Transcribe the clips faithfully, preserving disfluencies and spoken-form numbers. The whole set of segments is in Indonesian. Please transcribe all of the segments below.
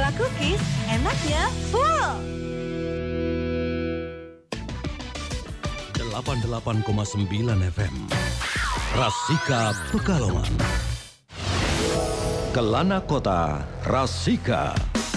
Nutella Cookies, enaknya full. delapan puluh delapan koma sembilan F M Rasika Pekalongan. Kelana Kota Rasika.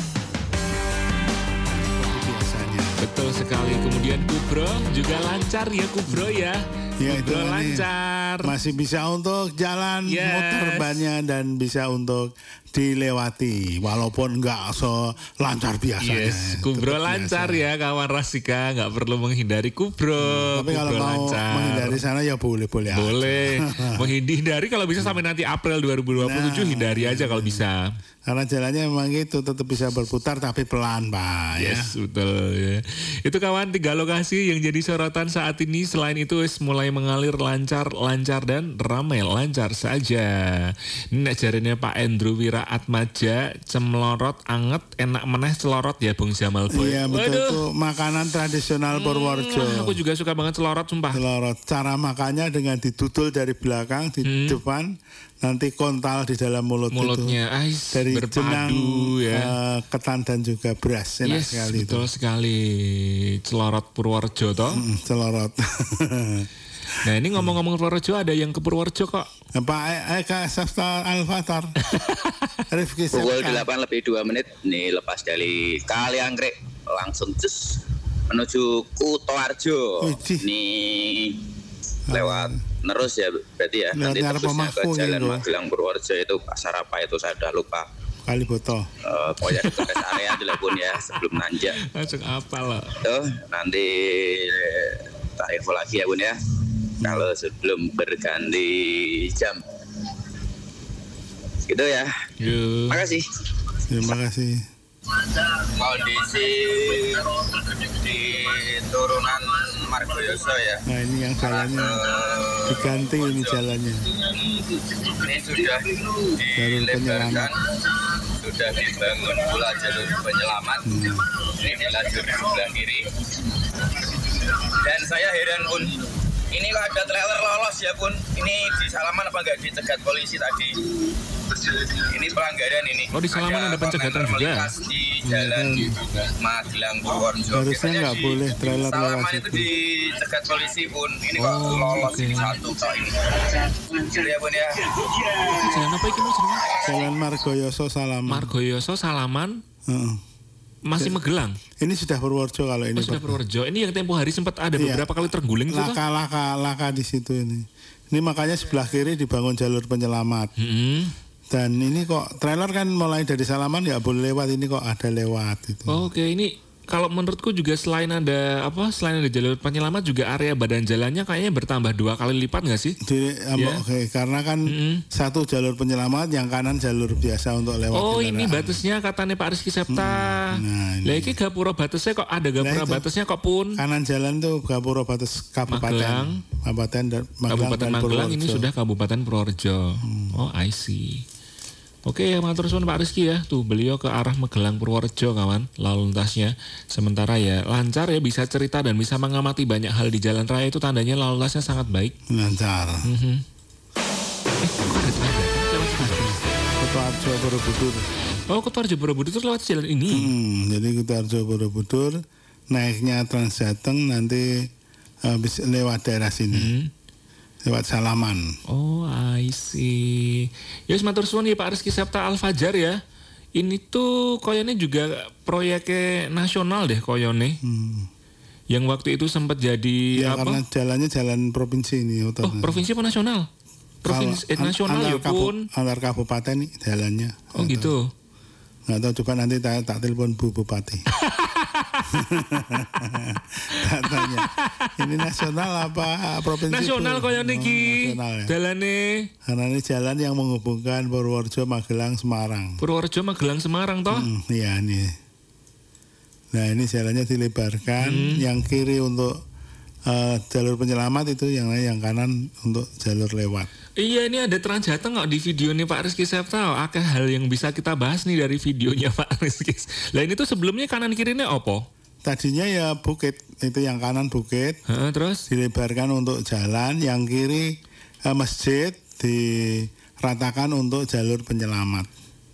Biasanya. Betul sekali. Kemudian Kubro juga lancar ya Kubro ya. Ya, itu Kubro ini lancar. masih bisa untuk jalan Yes. muter bannya dan bisa untuk dilewati walaupun nggak so lancar biasanya. Yes, Kubro Tetap lancar biasa. ya kawan Rasika, nggak perlu menghindari Kubro. Hmm, tapi kalau Kubro mau lancar. menghindari sana ya boleh-boleh aja. Boleh. Menghindari kalau bisa sampai nanti April dua ribu dua puluh tujuh Nah, hindari aja kalau bisa. Karena jalannya memang gitu, tetap bisa berputar tapi pelan, Pak. Yes, Ya. betul ya. Itu kawan tiga lokasi yang jadi sorotan saat ini. Selain itu wis mulai mengalir lancar, lancar dan ramai lancar saja. Ini nek jarene Pak Endro Wira Atmaja, cemlorot anget enak meneh celorot ya Bung Jamal Boy. Iya betul, itu makanan tradisional Purworejo. Hmm, aku juga suka banget celorot sumpah. Celorot. Cara makannya dengan didudul dari belakang di Hmm. depan, nanti kontal di dalam mulut Mulutnya itu. ais Dari jenang, berpadu ya. eh, ketan dan juga beras. Enak Yes, sekali itu. betul sekali. Celorot Purworejo toh. Hmm, celorot. Nah ini ngomong-ngomong Purworejo, ada yang ke Purworejo kok. Pak Eka Safta Al-Fatar. Rifki Pukul Sepka. delapan lebih dua menit nih lepas dari Kali Anggrek langsung cus menuju Kutoarjo. Widih. Nih lewat Nerus ya berarti ya. Lewat Nanti Nyarpo tembusnya ke Mahfung Jalan gitu. Magelang Purworejo itu pasar apa itu saya udah lupa. Kali botol. Eh, pokoknya di tugas area dulu pun ya sebelum nanjak. Langsung apa loh. Tuh nanti tak info lagi ya Bun ya. Kalau sebelum berganti jam. Gitu ya. Yuk. Makasih. Terima kasih. Kondisi di turunan Margoyoso ya. Nah ini yang jalannya diganti ini jalannya. Ini sudah dilebarkan, sudah dibangun pula jalur penyelamat. Ini di lajur sebelah kiri. Dan saya heran Bun, ini kok ada trailer lolos ya Bun. Ini di Salaman apa enggak dicegat polisi tadi? Ini pelanggaran ini. Oh, di Salaman ada pencegatan komentar juga? melintas di jalan Magelang Purworejo. Harusnya Biasanya nggak di boleh trailer Salaman lewat itu situ. dicegat polisi Bun. Ini kok Oh, lolos oke. ini satu kok ini. Gitu ya Bun ya. Jalan apa iki Mas? Jalan Margoyoso Salaman. Margoyoso Salaman Heeh. masih Magelang. Ini sudah Purworejo kalau ini. Oh, sudah Pak. Purworejo. Ini yang tempo hari sempat ada Iya. beberapa kali terguling tuh. toh? Laka laka laka di situ ini. Ini makanya sebelah kiri dibangun jalur penyelamat. Mm-mm. Dan ini kok trailer kan mulai dari Salaman ya boleh lewat, ini kok ada lewat itu. Oh, Oke, ini kalau menurutku juga selain ada apa? Selain ada jalur penyelamat juga area badan jalannya kayaknya bertambah dua kali lipat nggak sih? Di, um, Ya. Oke, karena kan Mm-mm. satu jalur penyelamat, yang kanan jalur biasa untuk lewat. Oh ini kendaraan. batasnya katanya Pak Rizky Septa. Nah, ini. Lah iki gapura batasnya kok ada gapura itu. batasnya kok pun. Kanan jalan tuh Gapura batas kabupaten, Magelang. kabupaten dan Magelang Kabupaten dan Magelang ini Purworejo. sudah Kabupaten Purworejo. Oh I see. Oke, matur suwun Pak Rizky ya. Tuh beliau ke arah Magelang Purworejo kawan, lalu lintasnya. Sementara ya lancar ya, bisa cerita dan bisa mengamati banyak hal di jalan raya, itu tandanya lalu lintasnya sangat baik. lancar. Mhm. Eh, kok ada tanda? Lewat sini. Kutoarjo Borobudur. Oh, Kutoarjo Borobudur itu lewat jalan ini. Hmm, jadi Kutoarjo Borobudur naiknya Trans Jateng nanti habis lewat daerah sini. Hmm. Lewat Salaman. Oh, I see. Ya, matur suwun ya Pak Rizky Septa Al-Fajar ya. Ini tuh koyone juga proyeknya nasional deh koyone. Hmm. Yang waktu itu sempat jadi Ya apa? karena jalannya jalan provinsi ini. Oh, provinsi apa nasional? Provinsi eh, Kalau an- nasional antar ya kabu- pun. Antar kabupaten nih jalannya. Oh Nggak gitu. tahu. Nggak tahu, coba nanti tak, tak telepon Bu Bupati. Tak tanya. Ini nasional apa provinsi? Nasional Bu? koyone Oh, iki. nasional ya. Dalane Karena ini jalan yang menghubungkan Purworejo, Magelang, Semarang. Purworejo Magelang Semarang toh. Hmm, iya nih. Nah ini jalannya dilebarkan, Hmm. yang kiri untuk eh, jalur penyelamat itu, yang yang kanan untuk jalur lewat. Iya, ini ada Trans Jateng kok di video nih Pak Rizky Septa. Akeh hal yang bisa kita bahas nih dari videonya Pak Rizky. Lah ini tuh sebelumnya kanan kirinya opo? Tadinya ya bukit, itu yang kanan bukit, Heeh, terus dilebarkan untuk jalan, yang kiri eh, masjid diratakan untuk jalur penyelamat.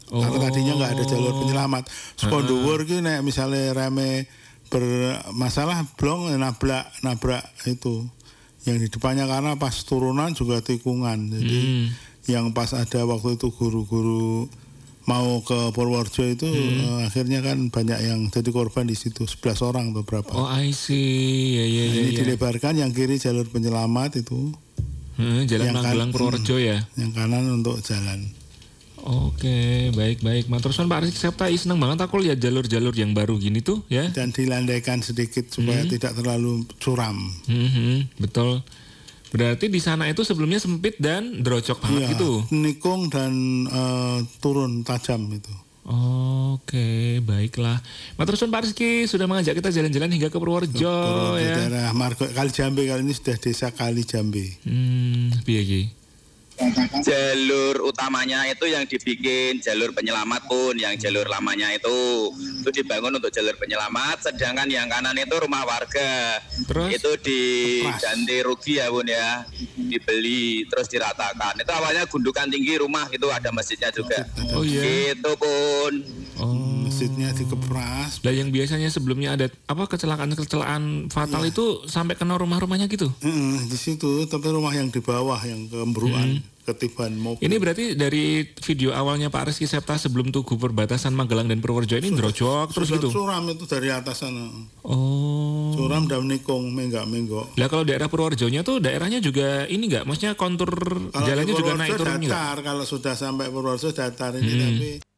Oh. Karena tadinya nggak ada jalur penyelamat. Spondowur ki nek misalnya rame bermasalah blong nabrak nabrak itu yang di depannya, karena pas turunan juga tikungan. Jadi hmm. yang pas ada waktu itu guru-guru mau ke Purworejo itu hmm. uh, akhirnya kan banyak yang jadi korban di situ, sebelas orang atau berapa. Oh, I see. Ya, ya, nah, ya, ini ya. dilebarkan, yang kiri jalur penyelamat itu. Hmm, jalan yang Magelang kan, Purworejo ya. Yang kanan untuk jalan. Oke, baik-baik. Matursuan Pak Rizky Septa, seneng banget aku lihat jalur-jalur yang baru gini tuh ya. Dan dilandaikan sedikit supaya hmm. tidak terlalu curam. Hmm, betul. Berarti di sana itu sebelumnya sempit dan drocok banget iya, gitu. Nikung dan uh, turun tajam itu. Oke, baiklah. Matursuan Pak Rizky sudah mengajak kita jalan-jalan hingga ke Purworejo, Purworejo ya. Daerah Margo Kali Jambe, kali ini sudah desa Kali Jambe. Hmm, piye iki? Jalur utamanya itu yang dibikin jalur penyelamat pun, yang jalur lamanya itu itu dibangun untuk jalur penyelamat, sedangkan yang kanan itu rumah warga. Terus? Itu diganti rugi ya Bun ya, dibeli terus diratakan. Itu awalnya gundukan tinggi rumah, itu ada masjidnya juga. Oh iya. Itu pun. Oh. Masjidnya dikepras. Lah yang biasanya sebelumnya ada apa kecelakaan-kecelakaan fatal ya. Itu sampai kena rumah-rumahnya gitu? Mm, di situ, tapi rumah yang di bawah yang kembruan. Hmm. Ketiban mobil. Ini berarti dari video awalnya Pak Rizky Septa sebelum Tugu perbatasan Magelang dan Purworejo ini drojok terus gitu? Curam itu dari atas sana. Oh. Curam dan nikung, menggak-menggok. Lah kalau daerah Purworejonya tuh daerahnya juga ini nggak? Maksudnya kontur kalau jalannya juga naik turun nggak? Datar, kalau sudah sampai Purworejo datar ini hmm. tapi